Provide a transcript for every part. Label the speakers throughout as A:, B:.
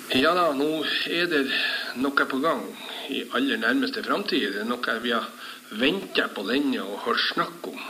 A: Ja da, nå det noe på gang i aller nærmeste fremtid. Det noe vi har ventet på lenge og hørt snakk om.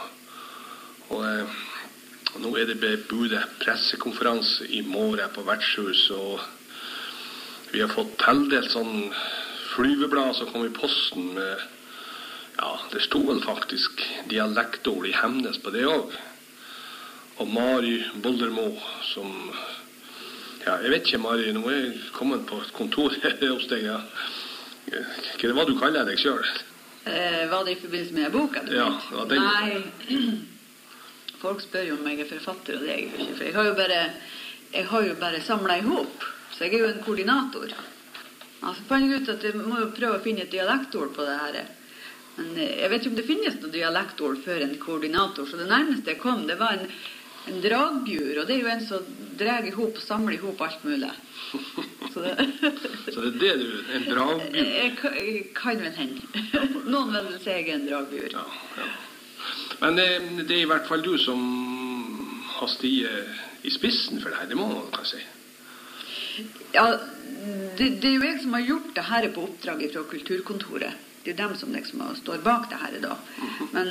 A: Og nå det bebudet pressekonferanse i morgen på vertshuset, og vi har fått tildelt sånn flyveblad som kom i posten med, ja, det stod vel faktisk dialektord i Hemnes på det også. Og Mari Boldermo som, ja, jeg vet ikke, Mari, nå jeg kommet på et kontor hos deg, ja. Hva det du kaller deg selv?
B: Var det i forbindelse med boka?
A: Ja, det var den.
B: Nei, folk spør jo om jeg forfatter, og det jeg ikke, for jeg har jo bare samlet ihop, så jeg jo en koordinator. Altså, fant jeg ut at jeg må jo prøve å finne et dialektord på det her. Men jeg vet ikke om det finnes noe dialektord før en koordinator, så det nærmeste jeg kom, det var en dragbjur, og det jo en som drar ihop og samler ihop alt mulig. Så det du, en dragbjur? Jeg kan vel hende. Noen vil si jeg en dragbjur.
A: Ja, ja. Men det i hvert fall du som har stiget i spissen for det her, det må man kan si.
B: Ja, det jo jeg som har gjort det her på oppdrag fra Kulturkontoret. Det dem som liksom står bak det her da. Men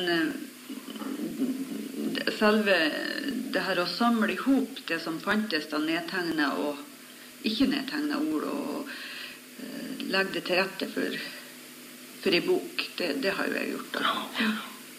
B: selve det her å samle ihop det som fantes da nedtegnet og ikke nedtegnet ord og legge det til rette for en bok, det har jo jeg gjort da.
A: Ja.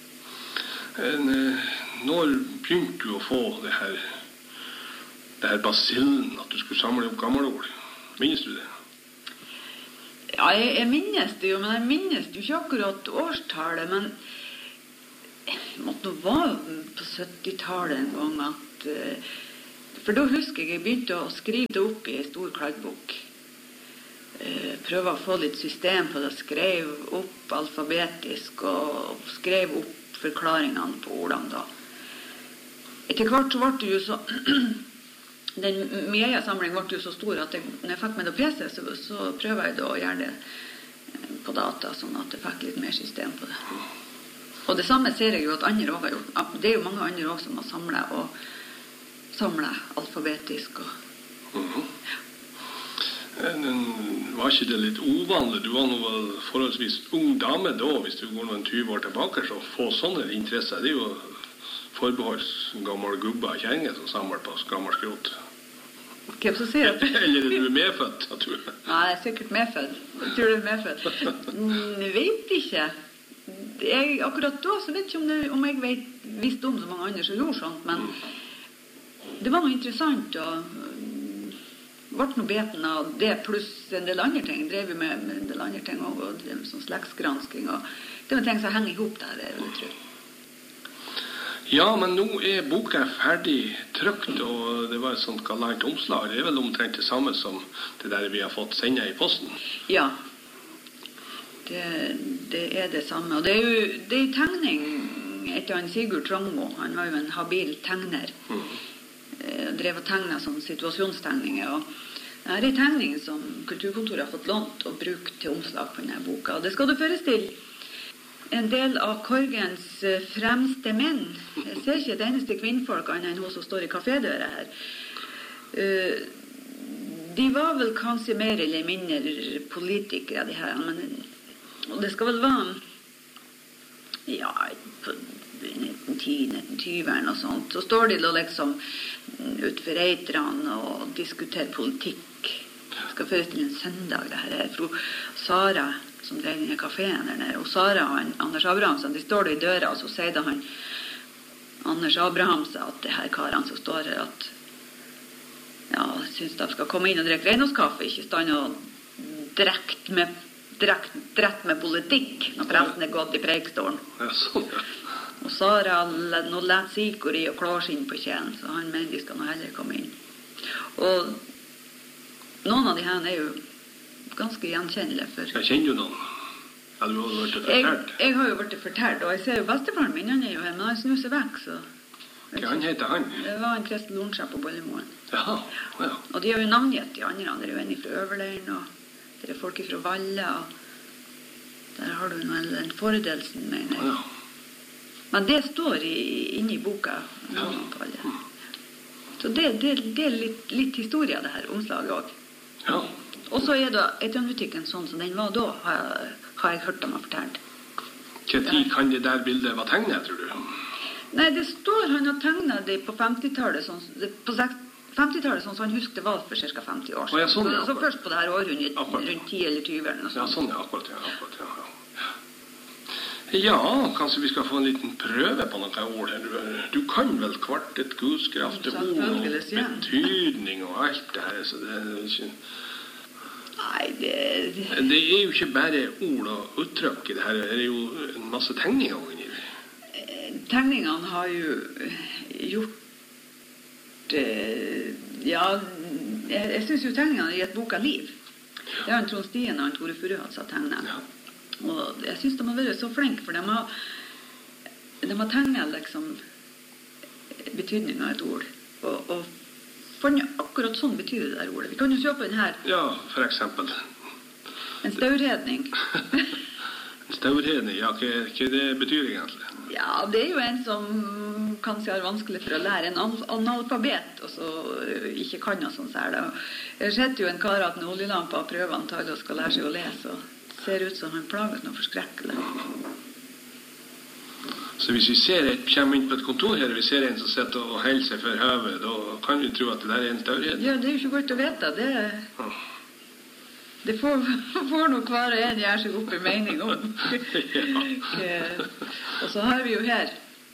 A: Når begynte du å få det her basillen, at du skulle samle opp gamle ord? Minnes du det?
B: Ja, jeg minnes det jo, men jeg minnes jo ikke akkurat årstallet, men jeg måtte nå være på 70-tallet en gang at, for da husker jeg begynte å skrive det opp i en stor kladdebok. Prøve å få litt system på det, skrev opp alfabetisk og skrev opp forklaringene på ordene da. Etter hvert så ble det jo så den mediesamlingen ble jo så stor at når jeg fikk med det PC, så prøver jeg da å gjøre det på data, sånn at jeg fikk litt mer system på det. Og det samme ser jeg jo at andre også har gjort. Det jo mange andre også som har samlet alfabetisk. Ja.
A: Var ikke det litt uvanlig? Du var nå vel forholdsvis ung dame da, hvis du går noen 20 år tilbake, så få sånne interesser. Det jo forbeholds gammel gubba og kjerringer som samler på gammel skrot.
B: Hvem som sier det?
A: Eller du medfødt, jeg tror.
B: Nei, jeg sikkert medfødt. Jeg tror du medfødt. Jeg vet ikke. Akkurat da så vet jeg ikke om jeg visste om så mange andre som gjorde sånt, men det var noe interessant, og ble noe beten av det, pluss en del andre ting. Jeg drev med en del andre ting også, og drev med sånn slektsgransking, og det var ting som henger ihop der, det vil jeg tro.
A: Ja, men nå boka ferdig trykt, og det var et sånt galant omslag. Det vel omtrent det samme som det der vi har fått sendet i posten.
B: Ja, det det samme. Og det jo en tegning etter han Sigurd Trongmo. Han var jo en habil tegner. Drev og tegnet sånne situasjonstegninger. Og det en tegning som Kulturkontoret har fått lånt og brukt til omslag på denne boka. Og det skal du forestille en del av Korgens fremste menn. Jeg ser ikke et eneste kvinnfolk annet enn hun som står i kafédøra her. De var vel kanskje mer eller mindre politikere, de her. Og det skal vel være, ja, på 1910-1920 og sånt. Så står de da liksom utfor Eitrene og diskuterer politikk. Jeg skal forestille en søndag, det her fra Sara, som drev denne kaféen der nede. Og Sara og Anders Abrahamsen, de står da i døra, og så sier da han Anders Abrahamsen at det her karene som står her, at ja, synes de skal komme inn og drikke reinosskaffe, ikke stanne og drekt med politikk når presten gått i preikstolen.
A: Ja, sånn, ja.
B: Og Sara nå lett sikor i og klarskinn på kjelen, så han mener de skal nå heller komme inn. Og noen av de her jo ganske gjenkjennelige for...
A: Jeg kjenner jo noen. Ja, du har vært fortalt.
B: Jeg har jo vært fortalt, og jeg ser jo bestefaren min, han jo her, men han snuser vekk, så...
A: Hva han heter han?
B: Det var en Kristel Lornsjø på Bollemoen.
A: Ja.
B: Og de har jo navngitt de andre. Det jo en fra Øverleiren, og det folk fra Valle, og der har du en Fordelsen, mener jeg.
A: Ja.
B: Men det står inne i boka.
A: Ja.
B: Så det litt historie, det her omslaget også.
A: Ja.
B: Og så det Etran-butikken sånn som den var da, har jeg hørt dem ha fortalt.
A: Hva tid kan det der bildet være tegnet, tror du?
B: Nei, det står han har tegnet det på 50-tallet, på 50-tallet, sånn som han husker det var for ca. 50 år siden.
A: Ja, sånn, ja,
B: så først på det her århundret, rundt 10 eller 20 eller noe sånt.
A: Ja, sånn, ja, akkurat, ja. Ja, kanskje vi skal få en liten prøve på noen ord her. Du kan vel kvartet, gudskrafte, ord og betydning og alt det her, så det ikke...
B: Nei,
A: det jo ikke bare ord og uttrykk i det her, det jo en masse tegninger inni det.
B: Tegningene har jo gjort, ja, jeg synes jo tegningene har gitt boka liv. Det en Trond Stien og en Tore Furuhats har tegnet.
A: Ja.
B: Og jeg synes de har vært så flinke, for de har tegnet liksom betydningen av et ord, og funnet akkurat sånn betyr det der ordet. Vi kan jo se på den her.
A: Ja, for eksempel.
B: En staurhedning.
A: En staurhedning, ja, hva det betyr egentlig?
B: Ja, det jo en som kanskje har vanskelig for å lære, en analfabet, og så ikke kan noe sånt her. Jeg har sett jo en kar at en oljelampe og prøver antagelig å skal lære seg å lese, og ser ut som han plaget noe forskrekkelig.
A: Så hvis vi kommer inn på et kontor her, og vi ser en som sitter og holder seg for høvet, da kan vi tro at det der en staurhedning?
B: Ja, det jo ikke godt å vite. Det får nok hver en gjøre seg opp i mening om. Og så har vi jo her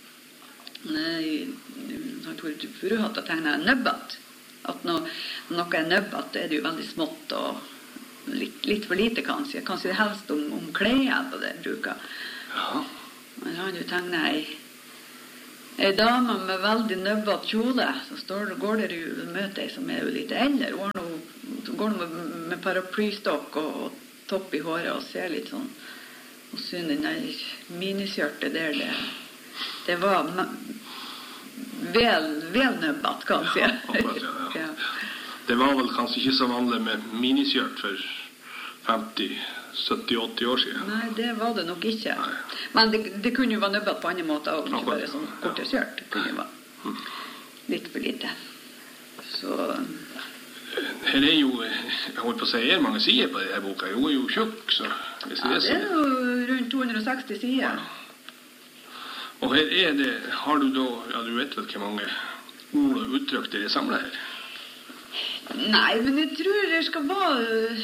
B: han Tore Furuhatt har tegnet nøbbat. At noe nøbbat, det jo veldig smått og litt for lite kanskje. Kanskje det helst om klær på det bruker.
A: Ja.
B: Man har jo tegnet ei dame med veldig nøbbat kjole, så går det jo møte ei som jo litt eldre, så går det med paraplystokk og topp i håret og ser litt sånn, og synes den der miniskjørtet der, det var vel nøbbat, kanskje.
A: Ja. Det var vel kanskje ikke så vanlig med miniskjørt for 50, 70, 80 år siden.
B: Nei, det var det nok ikke.
A: Nei.
B: Men det kunne jo være nøbbat på andre måter, og ikke bare sånn korte skjørt. Det kunne jo være litt for lite. Så...
A: Her jo, jeg holdt på å si, mange sider på denne boka. Jo, jo tjukk, så...
B: Ja, det jo rundt 260 sider.
A: Ja. Og her det, har du da, ja, du vet vel hvor mange ord og uttrykk dere samler her?
B: Nei, men jeg tror det skal være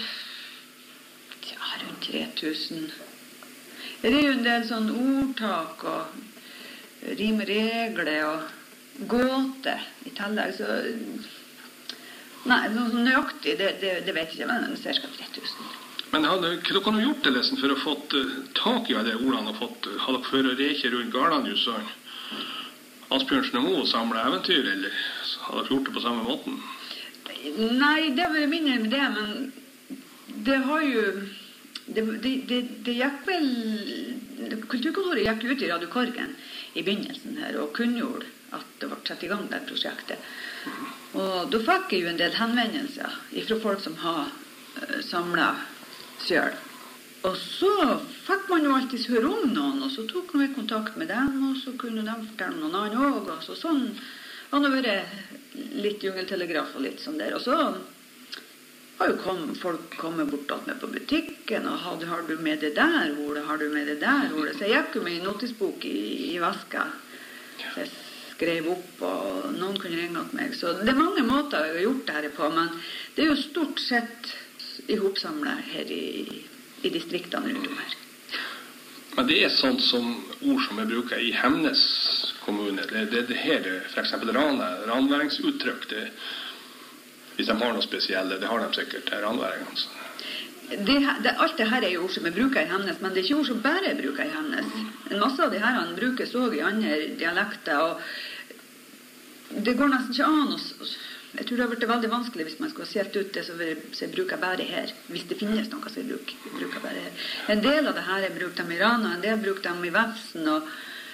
B: rundt 3000. Det jo en del sånn ordtak og rimregler og gåte i tillegg, så nei, noe nøyaktig, det vet jeg ikke, men det ser ca. 3000.
A: Men hva kan du gjort det lesen for å få tak i alle ordene og har dere for å reke rundt Garlandhus og Asbjørnsen og Moe og samle eventyr, eller har dere gjort det på samme måten?
B: Nei, det var mindre med det, men det har jo det gikk vel Kulturkontoret gikk ut i Radio Korgen i begynnelsen her og kunngjorde at det var satt i gang det prosjektet. Og da fikk jeg jo en del henvendelser fra folk som har samlet selv. Og så fikk man jo alltid høre om noen, og så tok vi kontakt med dem, og så kunne de fortelle noen annen også, og så sånn har det vært litt jungeltelegraf og litt sånn der. Og så har jo folk kommet bort med på butikken, og har du med det der ordet, har du med det der ordet? Så jeg gikk jo med en notisbok i veska, så jeg skrev opp, og noen kunne ringe til meg. Så det mange måter jeg har gjort det her på, men det jo stort sett ihopsamlet her i distriktene rundt om her.
A: Men det sånt som ord som jeg bruker i Hemnes kommune, det her, for eksempel ranværingsuttrykk, hvis de har noe spesielle, det har de sikkert, ranværingene.
B: Alt det her jo ord som jeg bruker i Hemnes, men det ikke ord som bare jeg bruker i Hemnes. En masse av de her brukes også i andre dialekter, og det går nesten ikke an jeg tror det har vært veldig vanskelig hvis man skulle ha sett ut det som jeg bruker bare her, hvis det finnes noe som jeg bruker bare her. En del av det her jeg bruker dem i Rana, en del bruker dem i Vefsen, og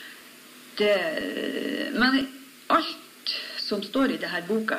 B: men alt som står i det her boka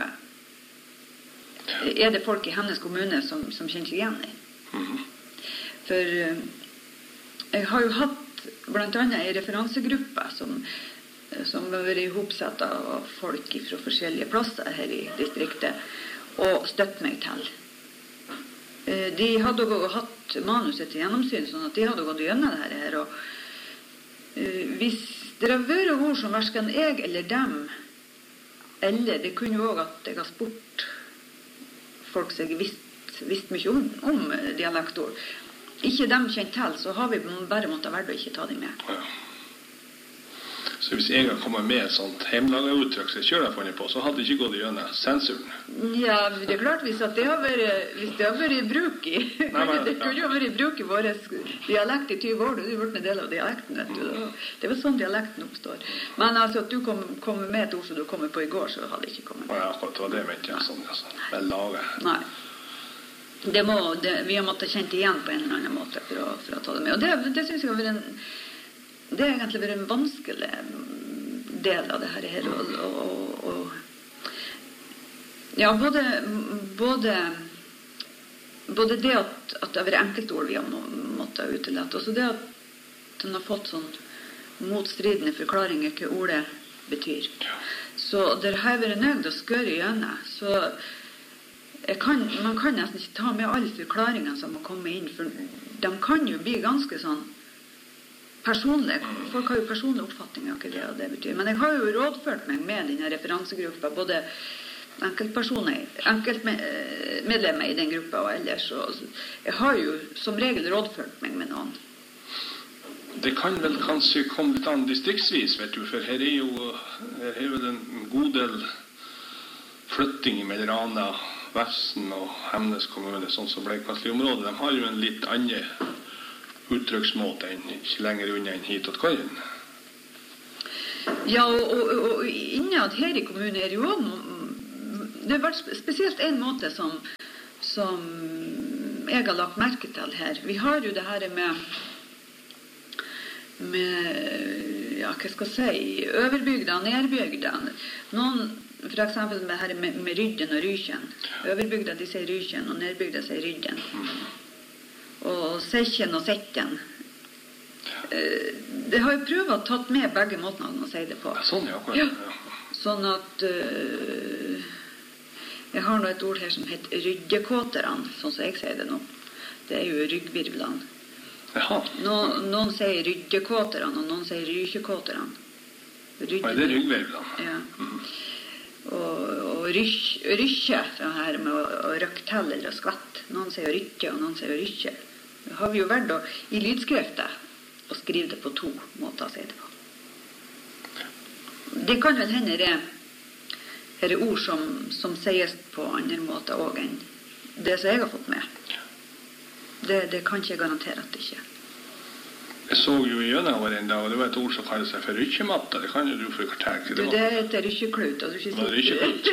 B: det folk i Hemnes kommune som kjenner seg igjen i. For jeg har jo hatt blant annet en referansegruppe som har vært ihopsatt av folk fra forskjellige plasser her i distriktet, og støtt meg til. De hadde også hatt manuset til gjennomsyn, sånn at de hadde gått gjennom det her. Og hvis det har vært ord som hverken jeg eller dem, eller det kunne jo også at jeg har spurt folk som jeg visst mye om dialektord, ikke dem kjent til, så har vi bare måttet være å ikke ta dem med.
A: Ja. Så hvis jeg har kommet med et sånt hjemmelaget uttrykk som jeg selv har funnet på, så hadde det ikke gått gjennom sensuren.
B: Ja, det er klart hvis det har vært i bruk i det kunne jo vært i bruk i vår dialekt i 20 år, da du vært en del av dialekten, vet du. Det var sånn dialekten oppstår. Men altså at du kom med et ord som du kom på i går, så hadde jeg ikke kommet med.
A: Ja, akkurat det var det jeg mente, sånn, altså. Vel laget.
B: Nei. Vi har måttet kjent igjen på en eller annen måte for å ta det med. Og det synes jeg har vært det har egentlig vært en vanskelig del av det her. Ja, både det at det har vært enkeltord vi har måttet utelette, og så det at den har fått sånn motstridende forklaringer hva ordet betyr. Så det har vært nødt å skøre igjennom. Så man kan nesten ikke ta med alle forklaringene som har kommet inn, for de kan jo bli ganske sånn personlig. Folk har jo personlige oppfatninger av hva det betyr. Men jeg har jo rådført meg med denne referansegruppa, både enkeltpersoner, enkeltmedlemmer i den gruppa og ellers. Og jeg har jo som regel rådført meg med noen.
A: Det kan vel kanskje komme litt an distriktsvis, vet du, for her er vel en god del flytting mellom Rana, Vefsn og Hemnes kommune, sånn som Bleikvassli-området. De har jo en litt annen uttrykksmåte enn ikke lenger unna enn hit og Køyen. Ja, og innad her i kommunen er det jo det har vært spesielt en måte som jeg har lagt merke til her. Vi har jo det her med ja, hva skal jeg si, overbygda og nedbygda. Noen, for eksempel med Rydden og Rykjen. Overbygda, de sier Rykjen, og nedbygda sier Rydden. Og Sekken og Sekken. Det har jo prøvd å tatt med begge måtene å si det på. Sånn, ja. Ja. Sånn at jeg har nå et ord her som heter ryddekåterne, sånn som jeg sier det nå. Det er jo ryggvirvlene. Noen sier ryddekåterne, og noen sier rykekåterne. Det er ryggvirvlene. Ja. Og rykke, det her med å røkke til eller skvett. Noen sier rykke, og noen sier rykke. Det har vi jo vært i lydskriftet å skrive det på 2 måter å si det på. Det kan vel hende det er ord som sies på andre måter også enn det som jeg har fått med. Det kan ikke jeg garantere at det ikke. Jeg så jo gjennom over en dag, og det var et ord som kallet seg for rykkematta. Det kan jo du fortelle. Det heter rykkeklut, og du ikke sier rykkeklut.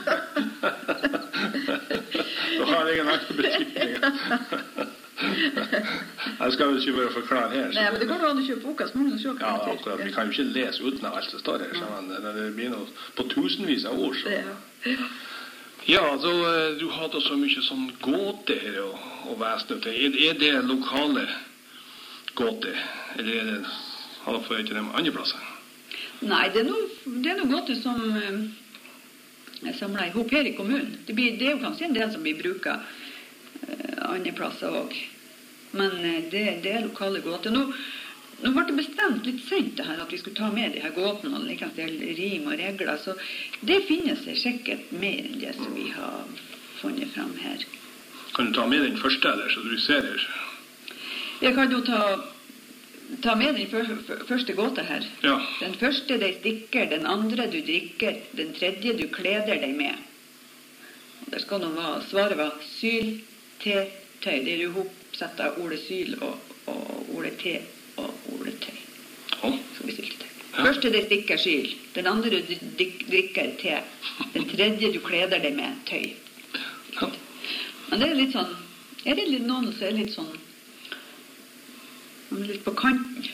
A: Da har jeg en annen betydning. Jeg skal jo ikke bare forklare her. Nei, men det går an å kjøpe boka, så må du se hva det betyr. Ja, akkurat. Vi kan jo ikke lese uten av alt som står her. Det blir noe på tusenvis av ord. Ja, så du hadde så mye sånn gåte her og væsne til. Er det lokale gåte, eller har du fått til dem andre plasser? Nei, det er noe gåte som er samlet i hop her i kommunen. Det er jo kanskje en del som blir bruket andre plasser også. Men det er lokale gåter. Nå ble det bestemt litt sent det her at vi skulle ta med de her gåtene og like til rim og regler, så det finnes sikkert mer enn det som vi har funnet frem her. Kan du ta med den første eller så du ser her? Jeg kan jo ta med den første gåta her. Ja. Den første deg stikker, den andre du drikker, den tredje du kleder deg med. Og der skal svaret være syl, te, tøy. Det er jo hopsett av ordet syl og ordet te og ordet tøy. Så vi stilte tøy. Første deg stikker syl, den andre du drikker te, den tredje du kleder deg med tøy. Men det er litt sånn, noen som er litt sånn litt på kanten.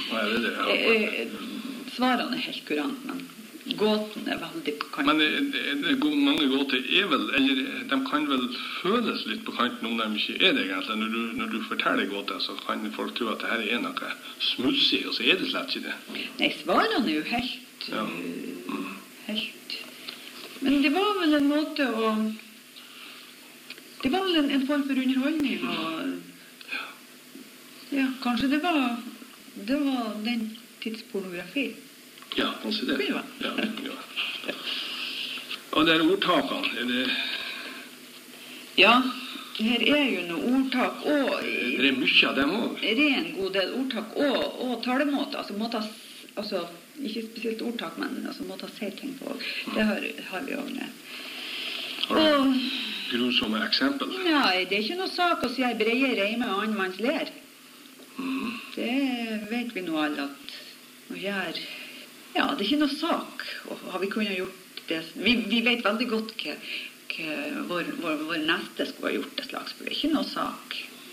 A: Svarene er helt kurant, men gåten er veldig på kanten. Men mange gåter er vel, eller de kan vel føles litt på kanten om de ikke er det egentlig. Når du forteller gåter, så kan folk tro at dette er noe smussig, og så er det slett ikke det. Nei, svarene er jo helt... helt... Men det var vel en måte å...
B: Det var vel en form for underholdning, og ja, kanskje det var den tids pornografi.
A: Ja, kanskje det.
B: Ja.
A: Ja. Og det ordtakene, det...
B: Ja, her jo noe ordtak, og...
A: Det mye av dem også.
B: Det en god del ordtak, og talemåter, altså ikke spesielt ordtak, men altså måter å si ting på. Det har vi også med.
A: Har du grusomme eksempel?
B: Nei, det ikke noe sak å si jeg breie reime og annen manns ler. Det vet vi nå alle at å gjøre. Ja, det ikke noe sak. Og har vi kunnet gjort det? Vi vet veldig godt hva vår neste skulle ha gjort det slags, for det ikke noe sak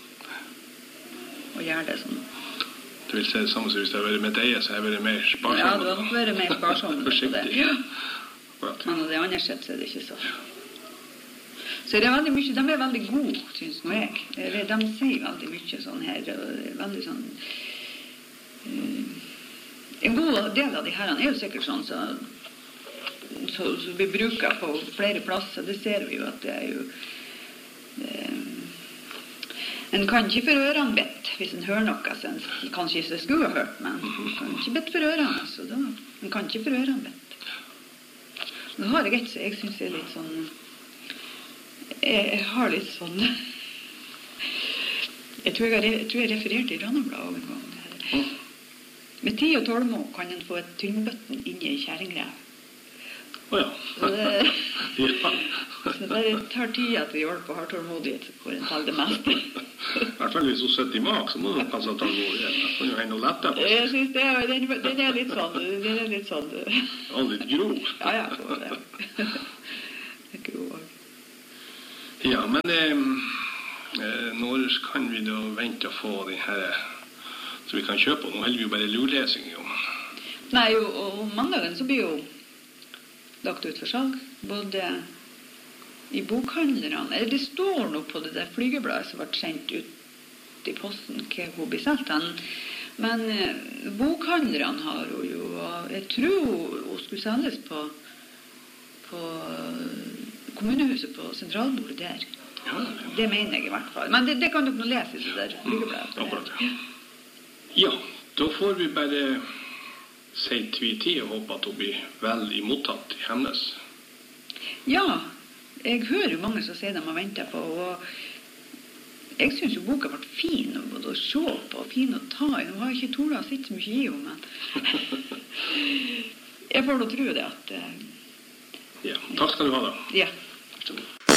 B: å gjøre det sånn.
A: Du vil si det samme som hvis det har vært med deg, så har jeg vært mer sparsom.
B: Ja, du har nok vært mer sparsom på det. Ja. Men av det andre sett så det ikke sånn. Så det veldig mye, de veldig gode, synes nå jeg. De sier veldig mye sånn her, veldig sånn... En god del av de herrene jo sikkert sånn, så vi bruker på flere plasser, det ser vi jo at det jo... En kan ikke for ørene bedt, hvis en hører noe, så en kanskje ikke skulle ha hørt, men en kan ikke bedt for ørene, så da... En kan ikke for ørene bedt. Nå har jeg så jeg synes det litt sånn... Jeg har litt sånn... Jeg tror jeg refererte i Rannabladet en gang. Med 10 og 12 må kan en få et tynnbøtten inne i kjæringrev.
A: Ja.
B: Så det tar tid at vi hjelper og har tålmodighet for en tal det meste.
A: I hvert fall hvis hun sitter i mak, så må du passe tålmodighet. Det kan jo hende å lette på.
B: Jeg synes den litt sånn... Den litt sånn...
A: Ja, litt grov.
B: Ja, det var det. Det grov.
A: Ja, men når kan vi da vente å få den her så vi kan kjøpe? Nå holder vi jo bare lurlesing, jo.
B: Nei, og mandagen så blir jo lagt ut for salg, både i bokhandlerne, eller det står noe på det der flygebladet som ble sendt ut i posten, hva hun blir solgt den. Men bokhandlerne har hun jo, jeg tror hun skulle selges på kommunehuset på sentralbordet der.
A: Ja.
B: Det mener jeg i hvert fall. Men det kan dere nå lese i det der flygebladet.
A: Akkurat, ja. Ja, da får vi bare si tvi-tid og håpe at hun blir vel imottatt i hennes.
B: Ja, jeg hører jo mange som sier de har ventet på, og jeg synes jo boka ble fin både å se på og fin å ta i. Nå har jeg ikke tålet å sitte så mye i henne, men jeg får da tro det at...
A: Ja, takk skal du ha da.
B: Ja.